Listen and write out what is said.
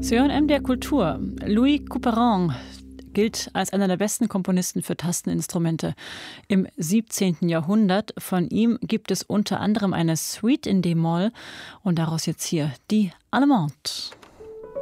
Sie hören MDR Kultur. Louis Couperin gilt als einer der besten Komponisten für Tasteninstrumente im 17. Jahrhundert. Von ihm gibt es unter anderem eine Suite in D-Moll und daraus jetzt hier die Allemande.